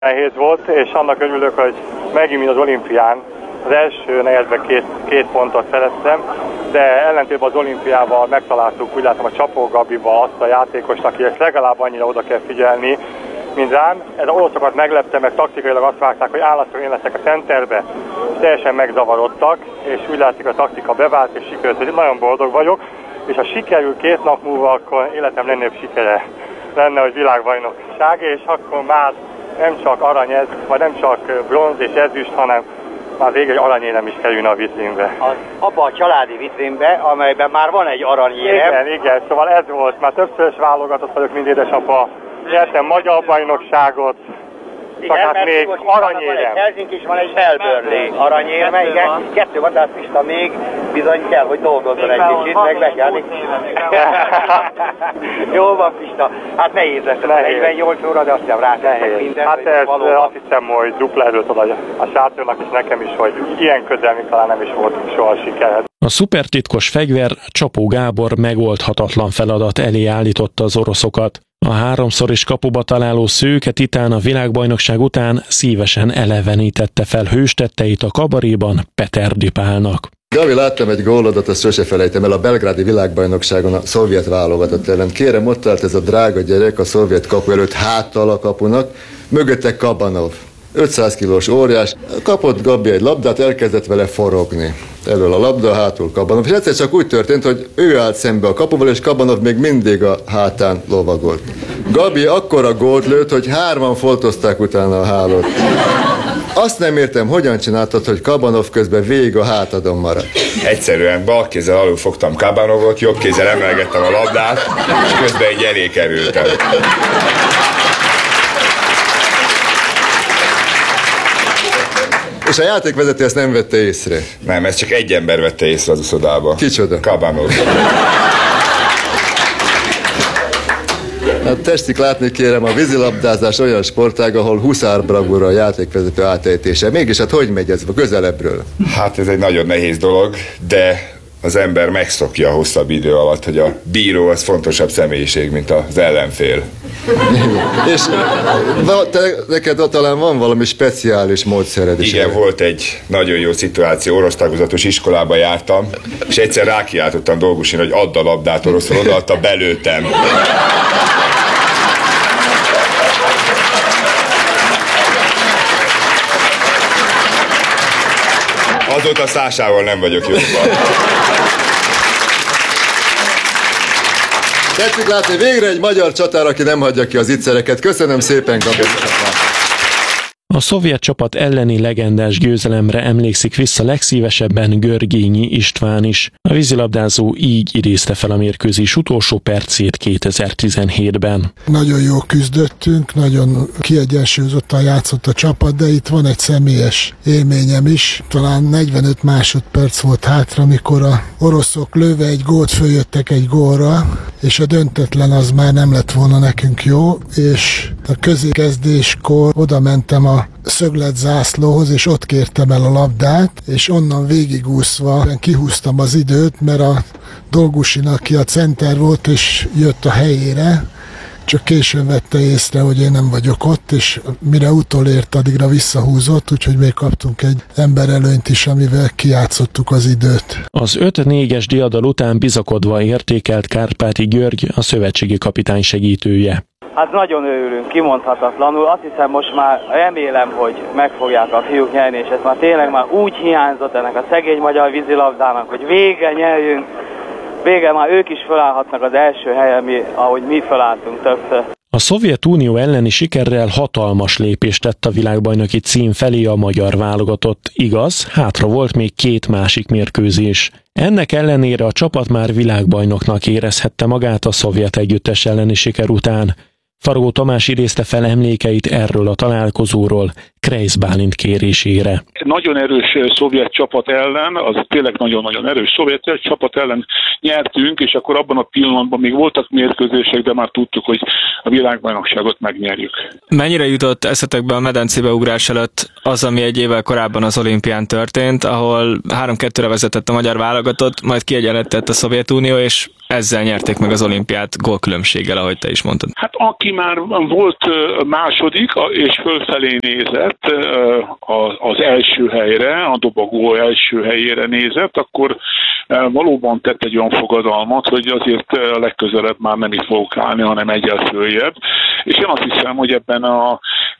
Nehéz volt, és annak örülök, hogy megint mint az olimpián, az első negyedben két pontot szereztem, de ellentétben az olimpiával megtaláltuk, úgy látom, a Csapó Gabiba azt a játékost, akinek legalább annyira oda kell figyelni, mint rám. Ez az oroszokat meglepte, meg taktikailag azt várták, hogy állandóan én leszek a centerbe, teljesen megzavarodtak, és úgy látszik, a taktika bevált, és sikerült, hogy nagyon boldog vagyok, és ha sikerül 2 nap múlva, akkor életem legnagyobb sikere lenne, hogy világbajnokság, és akkor már nem csak arany ez, vagy nem csak bronz és ezüst, hanem már végül egy aranyérem is kerülne a vitrínbe. Abba a családi vitrínbe, amelyben már van egy aranyérem. Igen, szóval ez volt. Már többszörös válogatott vagyok, mint édesapa. Nyertem magyar bajnokságot, csak hát még aranyérem. Helsinki is van egy Melbourne aranyérme, igen. 2 van, de hát Pista még bizony kell, hogy dolgozzon egy kicsit, meg be kell. Jó van, Pista. Hát nehéz lesz, 48 óra, de azt hiszem rátettek mindent. Hát ez azt hiszem, hogy dupla erőt ad a sátornak, és nekem is, hogy ilyen közel még talán nem is voltunk soha sikered. A szupertitkos fegyver Csapó Gábor megoldhatatlan feladat elé állította az oroszokat. A 3-szor is kapuba találó szőke titán a világbajnokság után szívesen elevenítette fel hőstetteit a kabaréban Peterdi Pálnak. Gabi, láttam egy gólodat, azt sose felejtem el, a belgrádi világbajnokságon a szovjet válogatott ellen. Kérem, ott állt ez a drága gyerek a szovjet kapu előtt, háttal a kapunak, mögötte Kabanov. 500 kilós óriás, kapott Gabi egy labdát, elkezdett vele forogni. Elől a labda, hátul Kabanov. És egyszer csak úgy történt, hogy ő állt szembe a kapuval, és Kabanov még mindig a hátán lovagolt. Gabi akkora gólt lőtt, hogy 3-an foltozták utána a hálót. Azt nem értem, hogyan csináltad, hogy Kabanov közben végig a hátadon maradt. Egyszerűen bal kézzel alul fogtam Kabanovot, jobb kézzel emelgettem a labdát, és közben egy elé kerültem. És a játékvezető ezt nem vette észre. Nem, ez csak egy ember vette észre az uszodába. Kicsoda? Kabanov. Hát testik látni, kérem, a vízilabdázás olyan sportág, ahol huszárbravúra a játékvezető átejtése. Mégis hát hogy megy ez közelebbről? Hát ez egy nagyon nehéz dolog, de az ember megszokja hosszabb idő alatt, hogy a bíró az fontosabb személyiség, mint az ellenfél. És neked talán van valami speciális módszered is. Igen, volt egy nagyon jó szituáció, orosz tagozatos iskolába jártam, és egyszer rákiáltottam Dolgosin, hogy add a labdát oroszul, odaadta, belőttem. Azóta Szásával nem vagyok jóban. Tetszik látni, végre egy magyar csatár, aki nem hagyja ki az ígyszereket. Köszönöm szépen, Gabi. A szovjet csapat elleni legendás győzelemre emlékszik vissza legszívesebben Görgényi István is. A vízilabdázó így idézte fel a mérkőzés utolsó percét 2017-ben. Nagyon jól küzdöttünk, nagyon kiegyensúlyozottan játszott a csapat, de itt van egy személyes élményem is. Talán 45 másodperc volt hátra, amikor a oroszok lőve egy gólt följöttek egy gólra, és a döntetlen az már nem lett volna nekünk jó, és a közékezdéskor oda mentem a szöglet zászlóhoz, és ott kértem el a labdát, és onnan végigúszva kihúztam az időt, mert a Dolgosin, aki a center volt, és jött a helyére, csak későn vette észre, hogy én nem vagyok ott, és mire utolért, addigra visszahúzott, úgyhogy még kaptunk egy emberelőnyt is, amivel kijátszottuk az időt. Az 5-4-es diadal után bizakodva értékelt Kárpáti György, a szövetségi kapitány segítője. Hát nagyon örülünk, kimondhatatlanul. Azt hiszem, most már remélem, hogy meg fogják a fiúk nyerni, és ez már tényleg már úgy hiányzott ennek a szegény magyar vízilabdának, hogy végre nyerjünk, végre már ők is felállhatnak az első helyen, ahogy mi felálltunk többször. A Szovjetunió elleni sikerrel hatalmas lépést tett a világbajnoki cím felé a magyar válogatott. Igaz, hátra volt még 2 másik mérkőzés. Ennek ellenére a csapat már világbajnoknak érezhette magát a szovjet együttes elleni siker után. Faragó Tamás idézte fel emlékeit erről a találkozóról Kreisz Bálint kérésére. Nagyon erős szovjet csapat ellen, az tényleg nagyon-nagyon erős szovjet csapat ellen nyertünk, és akkor abban a pillanatban még voltak mérkőzések, de már tudtuk, hogy a világbajnokságot megnyerjük. Mennyire jutott eszetekbe a medencébe ugrás előtt az, ami egy évvel korábban az olimpián történt, ahol 3-2-re vezetett a magyar válogatott, majd kiegyenlített a Szovjetunió, és ezzel nyerték meg az olimpiát gólkülönbséggel, ahogy te is mondtad. Hát aki már volt második, és fölfelé nézett az első helyre, a dobogó első helyére nézett, akkor valóban tett egy olyan fogadalmat, hogy azért a legközelebb már nem itt fogok állni, hanem egyel följebb. És én azt hiszem, hogy ebben a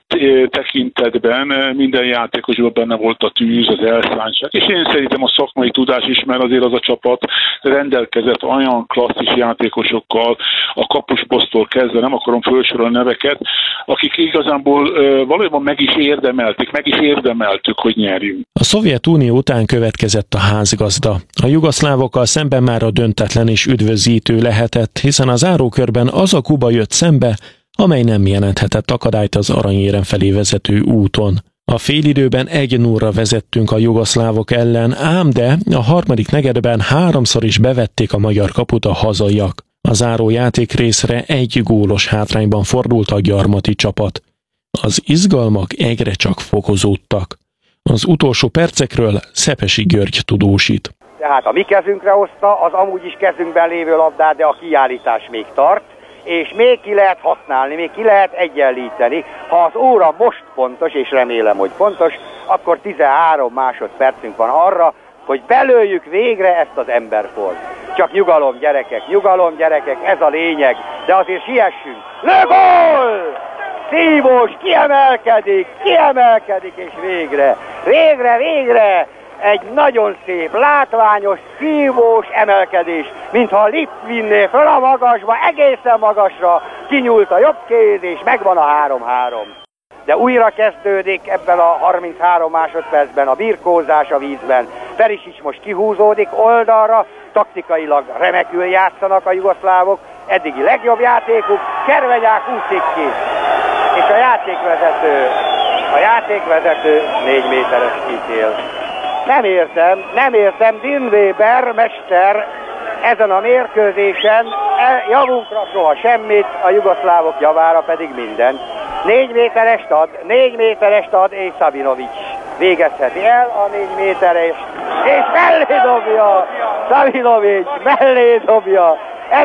tekintetben minden játékosban benne volt a tűz, az elszántság, és én szerintem a szakmai tudás is, mert azért az a csapat rendelkezett olyan klasszis játékosokkal, a kapusposzttól kezdve, nem akarom felsorolni neveket, akik igazából valójában meg is érdemeltük, hogy nyerjünk. A Szovjetunió után következett a házgazda. A jugoszlávokkal szemben már a döntetlen és üdvözítő lehetett, hiszen az zárókörben az a Kuba jött szembe, amely nem jelenthetett akadályt az aranyérem felé vezető úton. A félidőben 1-0-ra vezettünk a jugoszlávok ellen, ám de a harmadik negyedben 3-szor is bevették a magyar kaput a hazaiak. A záró játékrészre 1 gólos hátrányban fordult a gyarmati csapat. Az izgalmak egyre csak fokozódtak. Az utolsó percekről Szepesi György tudósít. Tehát a mi kezünkre hozta az amúgy is kezünkben lévő labdát, de a kiállítás még tart, és még ki lehet használni, még ki lehet egyenlíteni. Ha az óra most pontos, és remélem, hogy pontos, akkor 13 másodpercünk van arra, hogy belőjük végre ezt az emberfort. Csak nyugalom gyerekek, ez a lényeg, de azért siessünk. Lőgól! Szívós, kiemelkedik, és végre! Egy nagyon szép, látványos, szívós emelkedés, mintha a lift vinné föl a magasba, egészen magasra, kinyúlt a jobb kéz, és megvan a 3-3. De újra kezdődik ebben a 33 másodpercben a birkózás a vízben. Perisic most kihúzódik oldalra, taktikailag remekül játszanak a jugoszlávok, eddigi legjobb játékuk, Kervenyák úszik ki, és a játékvezető 4 méteres ítél. Nem értem, Dean Weber mester ezen a mérkőzésen javunkra soha semmit, a jugoszlávok javára pedig minden. 4 méterest ad, és Sabinovic végezheti el a 4 méterest, és mellé dobja! Sabinovic mellé dobja! Ez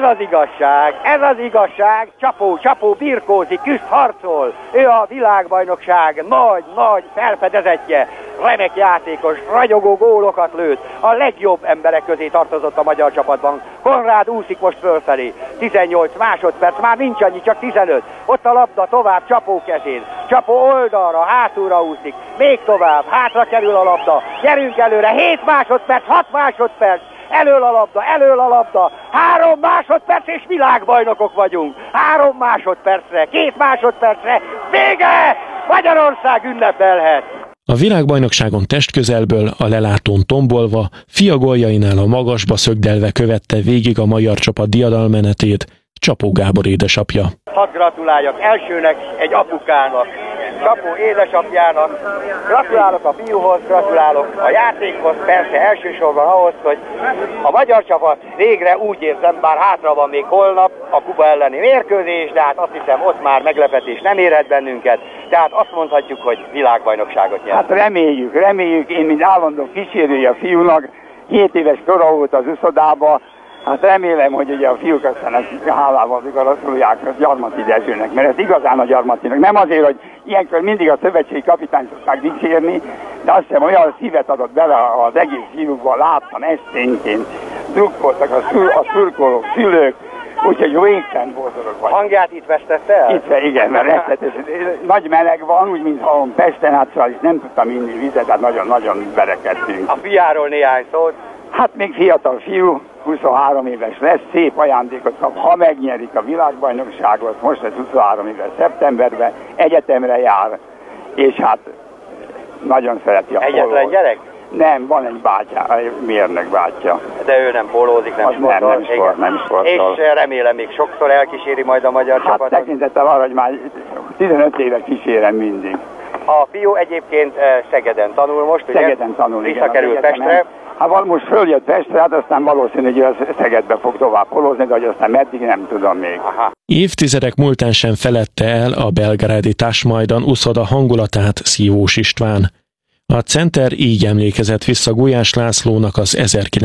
az igazság, Csapó birkózik, küzd, harcol, ő a világbajnokság nagy felfedezetje, remek játékos, ragyogó gólokat lőtt, a legjobb emberek közé tartozott a magyar csapatban. Konrád úszik most fölfelé, 18 másodperc, már nincs annyi, csak 15, ott a labda tovább Csapó kezén, Csapó oldalra, hátulra úszik, még tovább, hátra kerül a labda, gyerünk előre, 7 másodperc, 6 másodperc, elől a labda, 3 másodperc és világbajnokok vagyunk. 3 másodpercre, 2 másodpercre, vége! Magyarország ünnepelhet! A világbajnokságon testközelből, a lelátón tombolva, fia góljainál a magasba szögdelve követte végig a magyar csapat diadalmenetét Csapó Gábor édesapja. Hadd gratuláljak elsőnek egy apukának, Csapó édesapjának, gratulálok a fiúhoz, gratulálok a játékhoz, persze elsősorban ahhoz, hogy a magyar csapat végre úgy érzem, bár hátra van még holnap a Kuba elleni mérkőzés, de hát azt hiszem ott már meglepetés nem érhet bennünket, tehát azt mondhatjuk, hogy világbajnokságot nyer. Hát reméljük, én mint állandó kísérője a fiúnak, 7 éves kora volt az uszodába. Hát remélem, hogy ugye a fiúk aztán hálával igazolják a Gyarmati Dezsőnek, mert ez igazán a Gyarmatinak. Nem azért, hogy ilyenkor mindig a szövetségi kapitány szokták dicsérni, de azt hiszem olyan szívet adott bele az egész fiúkban, láttam esténként, drukkoltak a szurkolók, szülők, úgyhogy végtelen boldogok vagy. Hangját itt vesztette el? Itt, igen, mert nagy meleg van, úgy mintha Pesten átszal, és nem tudtam inni vizet, tehát nagyon-nagyon verekedtünk. A fiáról néhány szót? Hát még fiatal fiú, 23 éves lesz, szép ajándékot kap, ha megnyerik a világbajnokságot, most lesz 23 éves szeptemberben, egyetemre jár, és hát nagyon szereti a pólót. Egyetlen gyerek? Nem, van egy bátyja, mérnök bátya. De ő nem pólózik, nem sportol. Nem sportol. És remélem még sokszor elkíséri majd a magyar csapatot. Hát tekintettel arra, hogy már 15 éve kísérem mindig. A fiú egyébként Szegeden tanul most, ugye? Szegeden tanul, igen. Visszakerült Pestre. Hát most följött Pestre, hát aztán valószínű, hogy Szegedbe fog tovább polozni, de hogy aztán meddig nem tudom még. Aha. Évtizedek múltán sem feledte el a belgrádi Tasmajdan uszoda hangulatát Szívós István. A center így emlékezett vissza Gulyás Lászlónak az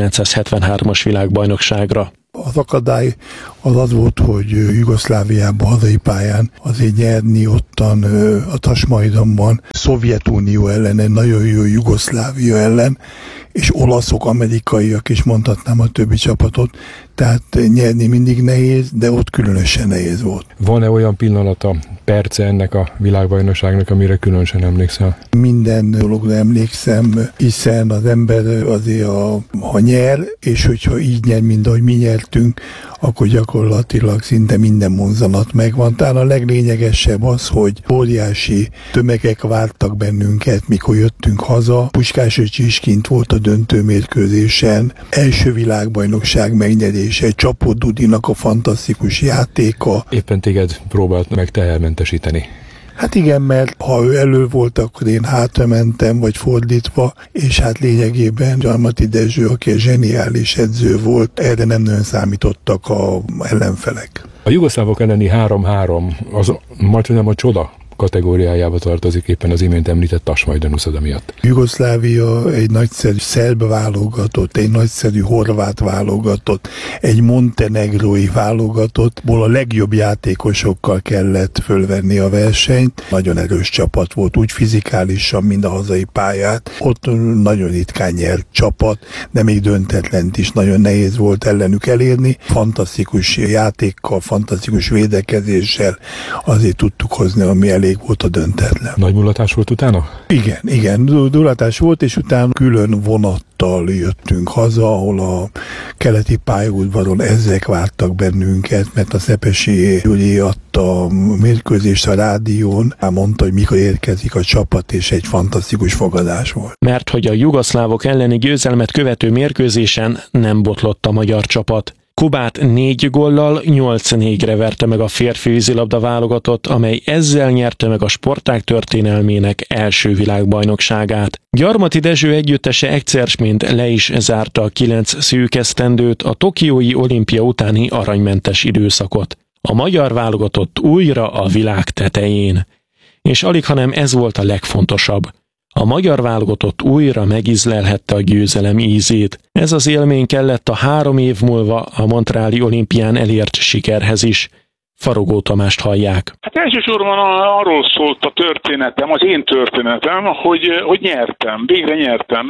1973-as világbajnokságra. Az akadály az volt, hogy Jugoszláviában, hazai pályán azért nyerni ottan a Tasmajdanban, Szovjetunió ellen, egy nagyon jó Jugoszlávia ellen, és olaszok, amerikaiak is mondhatnám a többi csapatot, tehát nyerni mindig nehéz, de ott különösen nehéz volt. Van-e olyan pillanata, perce ennek a világbajnokságnak, amire különösen emlékszel? Minden dologra emlékszem, hiszen az ember azért, ha nyer, és hogyha így nyer, mint ahogy mi nyertünk, akkor gyakorlatilag szinte minden mozzanat megvan. Talán a leglényegesebb az, hogy óriási tömegek vártak bennünket, mikor jöttünk haza. Puskás öcsi is kint volt a döntőmérkőzésen. Első világbajnokság megnyerése, Csapó Dudinak a fantasztikus játéka. Éppen téged próbált meg tehermentesíteni. Hát igen, mert ha ő elő volt, akkor én hátra mentem, vagy fordítva, és hát lényegében Gyarmati Dezső, aki egy zseniális edző volt, erre nem nagyon számítottak az ellenfelek. A jugoszlávok elleni 3-3 az majdnem a csoda kategóriájába tartozik éppen az imént említett Tasmajdan uszoda miatt. Jugoszlávia egy nagyszerű szerb válogatott, egy nagyszerű horvát válogatott, egy montenegrói válogatottból a legjobb játékosokkal kellett fölvenni a versenyt. Nagyon erős csapat volt, úgy fizikálisan, mint a hazai pályát. Ott nagyon ritkán nyert csapat, de még döntetlent is nagyon nehéz volt ellenük elérni. Fantasztikus játékkal, fantasztikus védekezéssel azért tudtuk hozni, ami elég volt a döntetlen. Nagy mulatás volt utána? Igen, mulatás volt, és utána külön vonattal jöttünk haza, ahol a keleti pályaudvaron ezek vártak bennünket, mert a Szepesi Gyuri adta a mérkőzést a rádión, mondta, hogy mikor érkezik a csapat, és egy fantasztikus fogadás volt. Mert hogy a jugoszlávok elleni győzelmet követő mérkőzésen nem botlott a magyar csapat. Kubát 4 góllal 8-4-re verte meg a férfi vízilabda válogatott, amely ezzel nyerte meg a sportág történelmének első világbajnokságát. Gyarmati Dezső együttese egyszer-mint le is zárta a 9 szűk esztendőt, a tokiói olimpia utáni aranymentes időszakot. A magyar válogatott újra a világ tetején. És alighanem ez volt a legfontosabb. A magyar válogatott újra megízlelhette a győzelem ízét. Ez az élmény kellett a 3 év múlva a montreali olimpián elért sikerhez is. Farogó Tamást hallják. Hát elsősorban arról szólt a történetem, az én történetem, hogy nyertem, végre nyertem.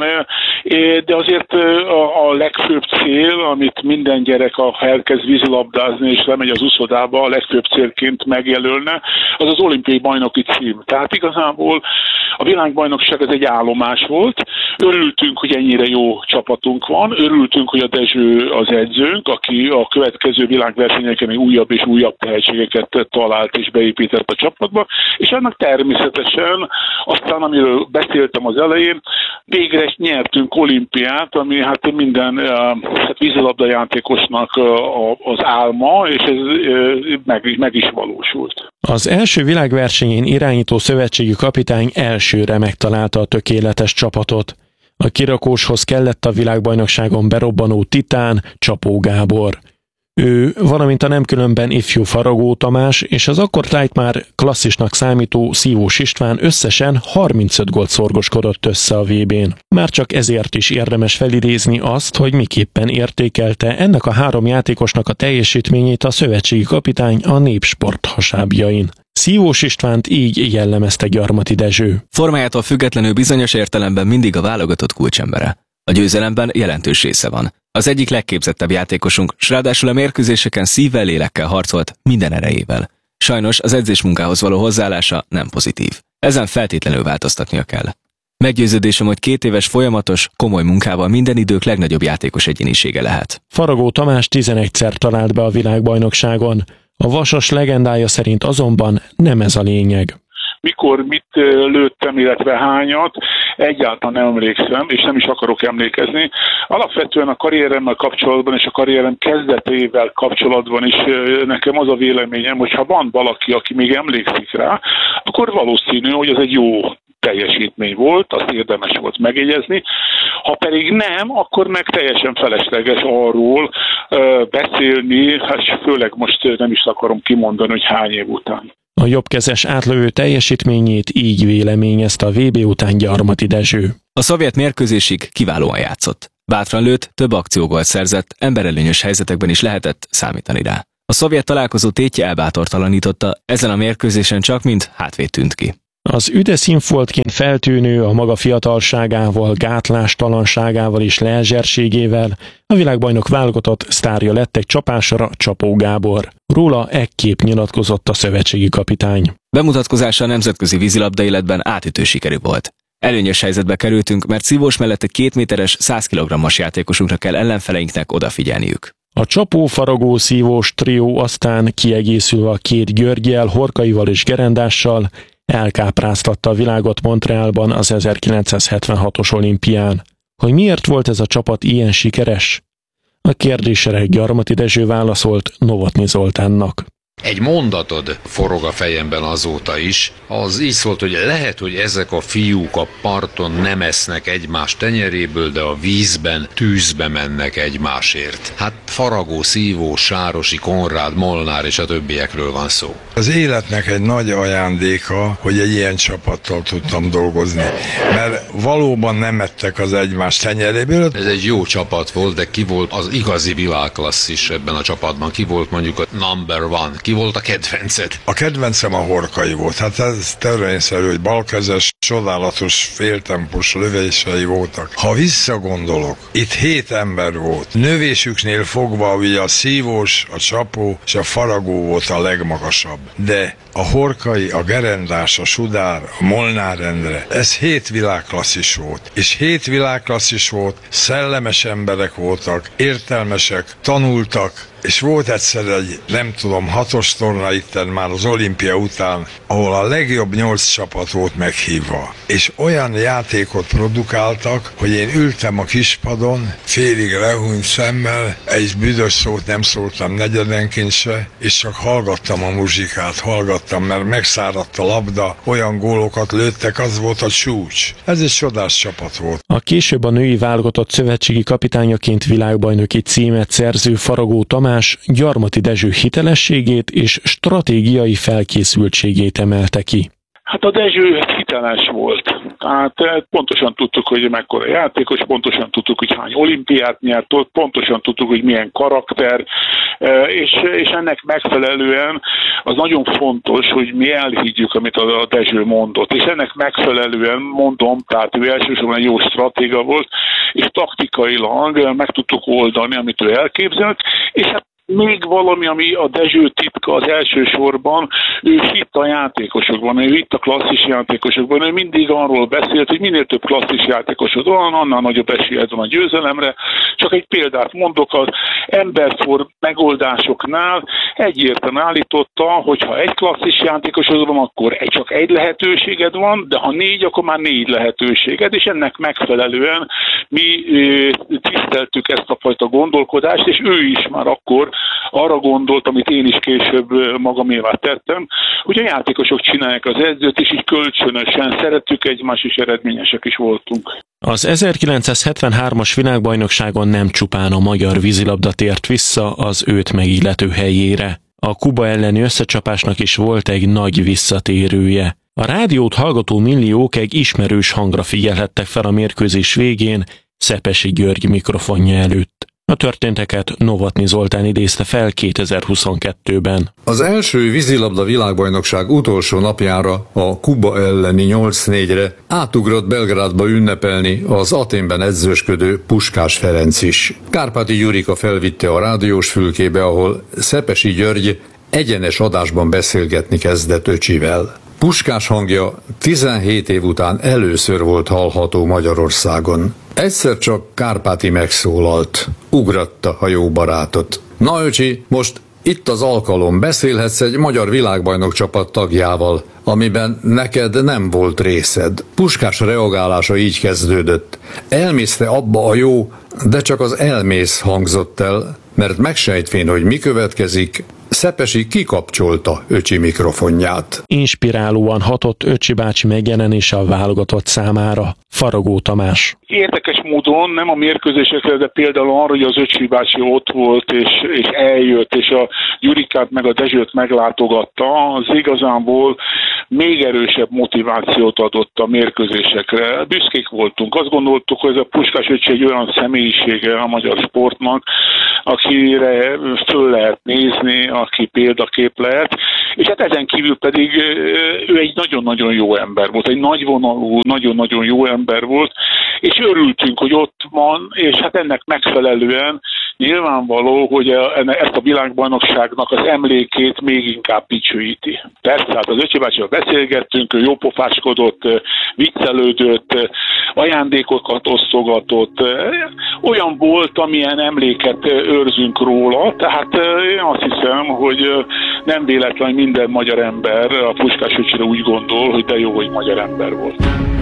De azért a legfőbb cél, amit minden gyerek, ha elkezd vízilabdázni és lemegy az uszodába, a legfőbb célként megjelölne, az az olimpiai bajnoki cím. Tehát igazából a világbajnokság ez egy állomás volt. Örültünk, hogy ennyire jó csapatunk van, örültünk, hogy a Dezső az edzőnk, aki a következő világversenyeken még újabb és újabb tehetségeket talált és beépített a csapatba, és annak természetesen aztán, amiről beszéltem az elején, végre nyertünk olimpiát, ami hát minden vízilabda játékosnak az álma, és ez meg is valósult. Az első világversenyén irányító szövetségi kapitány elsőre megtalálta a tökéletes csapatot. A kirakóshoz kellett a világbajnokságon berobbanó titán, Csapó Gábor. Ő, valamint a nem különben ifjú Faragó Tamás és az akkortájt már klasszisnak számító Szívós István összesen 35 gólt szorgoskodott össze a VB-n. Már csak ezért is érdemes felidézni azt, hogy miképpen értékelte ennek a 3 játékosnak a teljesítményét a szövetségi kapitány a Népsport hasábjain. Szívós Istvánt így jellemezte Gyarmati Dezső. Formájától függetlenül bizonyos értelemben mindig a válogatott kulcsembere. A győzelemben jelentős része van. Az egyik legképzettebb játékosunk, s ráadásul a mérkőzéseken szívvel, lélekkel harcolt minden erejével. Sajnos az edzésmunkához való hozzáállása nem pozitív. Ezen feltétlenül változtatnia kell. Meggyőződésem, hogy 2 éves folyamatos, komoly munkával minden idők legnagyobb játékos egyénisége lehet. Faragó Tamás 11-szer talált be a világbajnokságon. A Vasas legendája szerint azonban nem ez a lényeg. Mikor mit lőttem, illetve hányat, egyáltalán nem emlékszem, és nem is akarok emlékezni. Alapvetően a karrieremmel kapcsolatban és a karrierem kezdetével kapcsolatban is nekem az a véleményem, hogy ha van valaki, aki még emlékszik rá, akkor valószínű, hogy ez egy jó teljesítmény volt, azt érdemes volt megjegyezni. Ha pedig nem, akkor meg teljesen felesleges arról beszélni, hát főleg most nem is akarom kimondani, hogy hány év után. A jobbkezes átlövő teljesítményét így véleményezte a VB után Gyarmati Dezső. A szovjet mérkőzésig kiválóan játszott. Bátran lőtt, több akciógolt szerzett, emberelőnyös helyzetekben is lehetett számítani rá. A szovjet találkozó tétje elbátortalanította, ezen a mérkőzésen csak mint hátvéd tűnt ki. Az üde színfoltként feltűnő, a maga fiatalságával, gátlástalanságával és lezserségével a világbajnok válogatott sztárja lett egy csapásra Csapó Gábor. Róla ekképp nyilatkozott a szövetségi kapitány. Bemutatkozása a nemzetközi vízilabda életben átütő sikerű volt. Előnyös helyzetbe kerültünk, mert szívós mellett egy 2 méteres, 100 kg-as játékosunkra kell ellenfeleinknek odafigyelniük. A csapó-faragó szívós trió aztán kiegészülve a 2 Györgyel, Horkaival és Gerendással elkápráztatta a világot Montrealban az 1976-os olimpián. Hogy miért volt ez a csapat ilyen sikeres? A kérdésre Gyarmati Dezső válaszolt Novotny Zoltánnak. Egy mondatod forog a fejemben azóta is, az így szólt, hogy lehet, hogy ezek a fiúk a parton nem esznek egymás tenyeréből, de a vízben, tűzbe mennek egymásért. Hát Faragó, Szívó, Sárosi, Konrád, Molnár és a többiekről van szó. Az életnek egy nagy ajándéka, hogy egy ilyen csapattal tudtam dolgozni, mert valóban nem ettek az egymás tenyeréből. Ez egy jó csapat volt, de ki volt az igazi világklasszis ebben a csapatban? Ki volt mondjuk a number one? Ki volt a kedvenced? A kedvencem a Horkai volt. Hát ez törvényszerű, hogy balkezes, csodálatos, féltempós lövései voltak. Ha visszagondolok, itt 7 ember volt. Növésüknél fogva ugye a Szívós, a Csapó és a Faragó volt a legmagasabb. De a Horkai, a Gerendás, a Sudár, a Molnár Endre, ez 7 világklasszis volt. És 7 világklasszis volt, szellemes emberek voltak, értelmesek, tanultak, és volt egyszer egy, nem tudom, 6-os torna itten már az olimpia után, ahol a legjobb 8 csapat volt meghívva. És olyan játékot produkáltak, hogy én ültem a kispadon, félig lehúnyt szemmel, egy büdös szót nem szóltam negyedenként se, és csak hallgattam a muzsikát, mert megszáradt a labda, olyan gólokat lőttek, az volt a csúcs. Ez egy csodás csapat volt. A később a női válogatott szövetségi kapitányaként világbajnoki címet szerző Faragó Tamás Gyarmati Dezső hitelességét és stratégiai felkészültségét emelte ki. Hát a Dezső hiteles volt. Hát pontosan tudtuk, hogy mekkora játékos, pontosan tudtuk, hogy hány olimpiát nyert, pontosan tudtuk, hogy milyen karakter, és ennek megfelelően az nagyon fontos, hogy mi elhiggyük, amit a Dezső mondott, és ennek megfelelően mondom, tehát ő elsősorban egy jó stratéga volt, és taktikailag meg tudtuk oldani, amit ő elképzelt, és hát még valami, ami a Dezső titka az elsősorban, ő hitt a játékosokban, ő hitt a klasszis játékosokban, ő mindig arról beszélt, hogy minél több klasszis játékosod van, annál nagyobb esélyed van a győzelemre. Csak egy példát mondok, az emberfor megoldásoknál egyértelműen állította, hogy ha egy klasszis játékosod van, akkor csak egy lehetőséged van, de ha 4, akkor már 4 lehetőséged, és ennek megfelelően mi tiszteltük ezt a fajta gondolkodást, és ő is már akkor arra gondolt, amit én is később magamévá tettem, hogy a játékosok csinálják az edzőt, és így kölcsönösen szerettük egymást, és eredményesek is voltunk. Az 1973-as világbajnokságon nem csupán a magyar vízilabda tért vissza az őt megillető helyére. A Kuba elleni összecsapásnak is volt egy nagy visszatérője. A rádiót hallgató milliók egy ismerős hangra figyelhettek fel a mérkőzés végén Szepesi György mikrofonja előtt. A történteket Novotny Zoltán idézte fel 2022-ben. Az első vízilabda világbajnokság utolsó napjára, a Kuba elleni 8-4-re átugrott Belgrádba ünnepelni az Athénben edzősködő Puskás Ferenc is. Kárpáti Gyurika felvitte a rádiós fülkébe, ahol Szepesi György egyenes adásban beszélgetni kezdett öcsivel. Puskás hangja 17 év után először volt hallható Magyarországon. Egyszer csak Kárpáti megszólalt, ugratta a jó barátot. Na öcsi, most itt az alkalom, beszélhetsz egy magyar világbajnok csapat tagjával, amiben neked nem volt részed. Puskás reagálása így kezdődött. Elmész te abba a jó, de csak az elmész hangzott el, mert megsejtvén, hogy mi következik, Szepesi kikapcsolta öcsi mikrofonját. Inspirálóan hatott öcsi bácsi megjelenése a válogatott számára. Faragó Tamás. Érdekes módon nem a mérkőzésekre, de például arra, hogy az öcsi bácsi ott volt, és eljött, és a Gyurikát meg a Dezsőt meglátogatta, az igazából még erősebb motivációt adott a mérkőzésekre. Büszkék voltunk. Azt gondoltuk, hogy ez a Puskás öcsi egy olyan személyisége a magyar sportnak, akire föl lehet nézni, aki példakép lehet, és hát ezen kívül pedig ő egy nagyon-nagyon jó ember volt, egy nagyvonalú, nagyon-nagyon jó ember volt, és örültünk, hogy ott van, és hát ennek megfelelően nyilvánvaló, hogy ezt a világbajnokságnak az emlékét még inkább dicsőíti. Persze, hát az öcsi bácsival beszélgettünk, ő jópofáskodott, viccelődött, ajándékokat osztogatott, olyan volt, amilyen emléket őrzünk róla, tehát én azt hiszem, hogy nem véletlen minden magyar ember a Puskás öcsire úgy gondol, hogy de jó, hogy magyar ember volt.